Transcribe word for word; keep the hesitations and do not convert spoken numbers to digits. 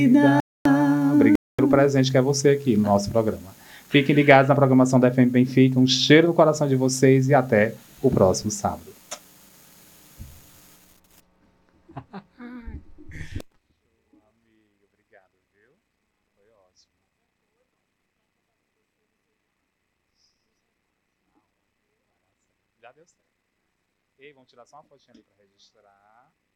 Obrigado pelo presente que é você aqui no nosso programa. Fiquem ligados na programação da F M Benfica. Um cheiro no coração de vocês e até o próximo sábado. Obrigado, viu? Foi ótimo. Já deu certo. Ei, vamos tirar só uma fotinha ali para registrar.